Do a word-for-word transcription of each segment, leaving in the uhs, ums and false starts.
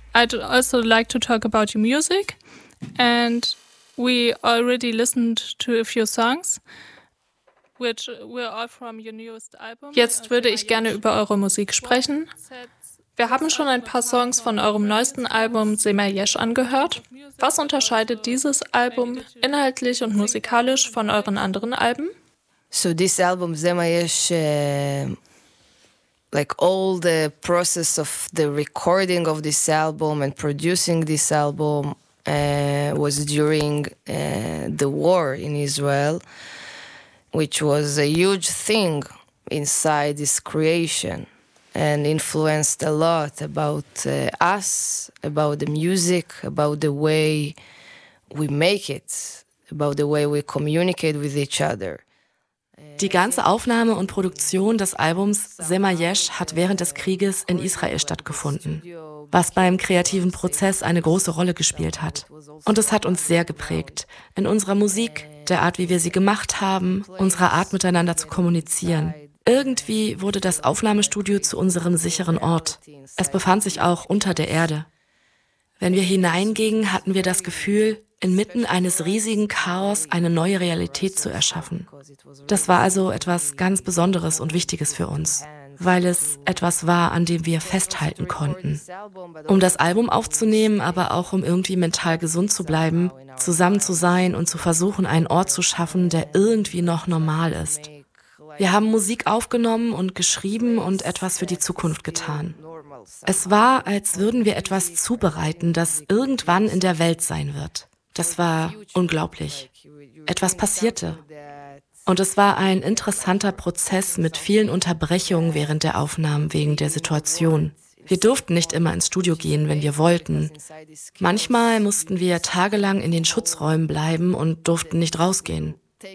I'd also like to talk about your music, and we already listened to a few songs, which were all from your newest album. Jetzt würde ich gerne über eure Musik sprechen. Wir haben schon ein paar Songs von eurem neuesten Album Sema Yesh angehört. Was unterscheidet dieses Album inhaltlich und musikalisch von euren anderen Alben? So this album Sema Yesh, uh, like all the process of the recording of this album and producing this album uh, was during uh, the war in Israel, which was a huge thing inside this creation. And influenced a lot about uh, us, about the music, about the way we make it, about the way we communicate with each other. Die ganze Aufnahme und Produktion des Albums Sema Yesh hat während des Krieges in Israel stattgefunden, was beim kreativen Prozess eine große Rolle gespielt hat. Und es hat uns sehr geprägt, in unserer Musik, der Art, wie wir sie gemacht haben, unserer Art miteinander zu kommunizieren. Irgendwie wurde das Aufnahmestudio zu unserem sicheren Ort. Es befand sich auch unter der Erde. Wenn wir hineingingen, hatten wir das Gefühl, inmitten eines riesigen Chaos eine neue Realität zu erschaffen. Das war also etwas ganz Besonderes und Wichtiges für uns, weil es etwas war, an dem wir festhalten konnten. Um das Album aufzunehmen, aber auch um irgendwie mental gesund zu bleiben, zusammen zu sein und zu versuchen, einen Ort zu schaffen, der irgendwie noch normal ist. Wir haben Musik aufgenommen und geschrieben und etwas für die Zukunft getan. Es war, als würden wir etwas zubereiten, das irgendwann in der Welt sein wird. Das war unglaublich. Etwas passierte. Und es war ein interessanter Prozess mit vielen Unterbrechungen während der Aufnahmen wegen der Situation. Wir durften nicht immer ins Studio gehen, wenn wir wollten. Manchmal mussten wir tagelang in den Schutzräumen bleiben und durften nicht rausgehen.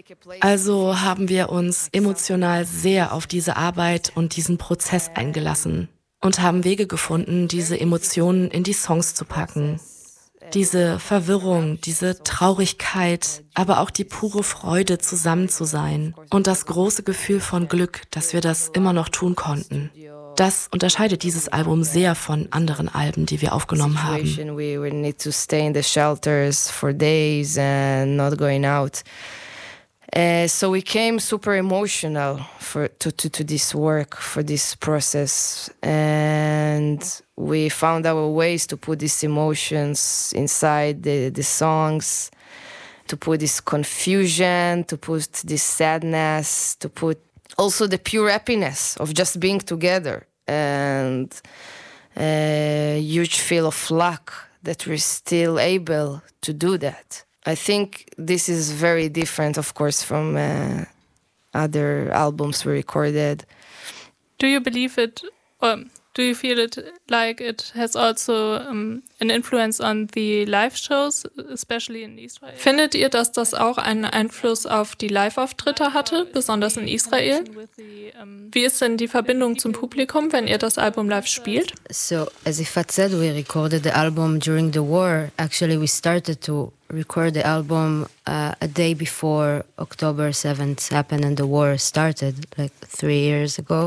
Also haben wir uns emotional sehr auf diese Arbeit und diesen Prozess eingelassen und haben Wege gefunden, diese Emotionen in die Songs zu packen. Diese Verwirrung, diese Traurigkeit, aber auch die pure Freude, zusammen zu sein und das große Gefühl von Glück, dass wir das immer noch tun konnten. Das unterscheidet dieses Album sehr von anderen Alben, die wir aufgenommen haben. We need to stay in the shelters for days and not going out. Uh, so we came super emotional for to, to, to this work, for this process, and we found our ways to put these emotions inside the, the songs, to put this confusion, to put this sadness, to put also the pure happiness of just being together, and a huge feel of luck that we're still able to do that. I think this is very different, of course, from uh, other albums we recorded. Do you believe it, or do you feel it like it has also um, an influence on the live shows, especially in Israel? Findet ihr, dass das auch einen Einfluss auf die Live-Auftritte hatte, besonders in Israel? Wie ist denn die Verbindung zum Publikum, wenn ihr das Album live spielt? So, as Ifat said, we recorded the album during the war. Actually, we started to record the album uh, a day before October seventh happened and the war started, like three years ago.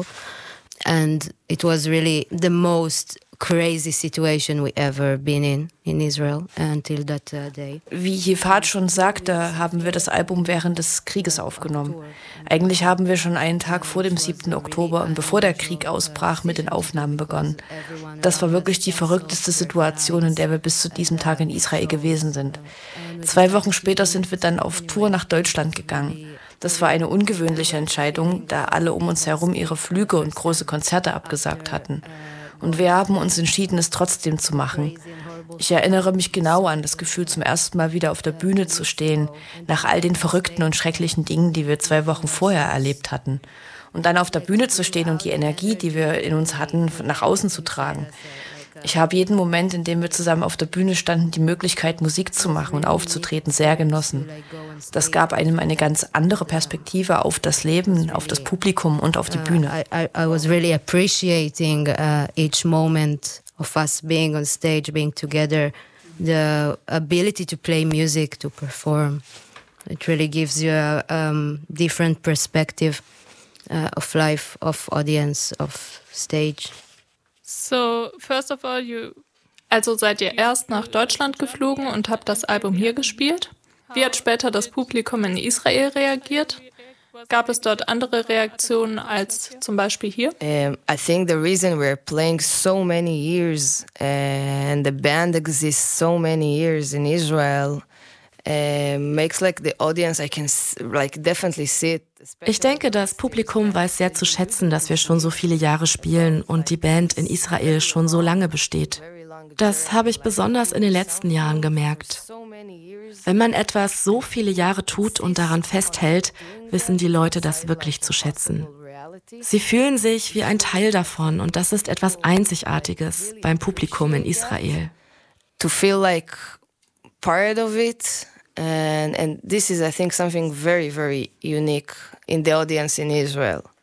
And it was really the most crazy situation we ever been in in Israel until that uh, day. Wie Yifat schon sagte, haben wir das Album während des Krieges aufgenommen. Eigentlich haben wir schon einen Tag vor dem siebten Oktober und bevor der Krieg ausbrach mit den Aufnahmen begonnen. Das war wirklich die verrückteste Situation, in der wir bis zu diesem Tag in Israel gewesen sind. Zwei Wochen später sind wir dann auf Tour nach Deutschland gegangen. Das war eine ungewöhnliche Entscheidung, da alle um uns herum ihre Flüge und große Konzerte abgesagt hatten. Und wir haben uns entschieden, es trotzdem zu machen. Ich erinnere mich genau an das Gefühl, zum ersten Mal wieder auf der Bühne zu stehen, nach all den verrückten und schrecklichen Dingen, die wir zwei Wochen vorher erlebt hatten. Und dann auf der Bühne zu stehen und die Energie, die wir in uns hatten, nach außen zu tragen. Ich habe jeden Moment, in dem wir zusammen auf der Bühne standen, die Möglichkeit, Musik zu machen und aufzutreten, sehr genossen. Das gab einem eine ganz andere Perspektive auf das Leben, auf das Publikum und auf die Bühne. I, I, I was really appreciating uh, each moment of us being on stage, being together, the ability to play music, to perform. It really gives you a um, different perspective uh, of life, of audience, of stage. So, first of all, you Also seid ihr erst nach Deutschland geflogen und habt das Album hier gespielt? Wie hat später das Publikum in Israel reagiert? Gab es dort andere Reaktionen als zum Beispiel hier? Um, I think the reason we're playing so many years and the band exists so many years in Israel uh, makes like the audience, I can like definitely see it. Ich denke, das Publikum weiß sehr zu schätzen, dass wir schon so viele Jahre spielen und die Band in Israel schon so lange besteht. Das habe ich besonders in den letzten Jahren gemerkt. Wenn man etwas so viele Jahre tut und daran festhält, wissen die Leute das wirklich zu schätzen. Sie fühlen sich wie ein Teil davon und das ist etwas Einzigartiges beim Publikum in Israel. To feel like part of it and and this is I think something very very unique in the audience in Israel.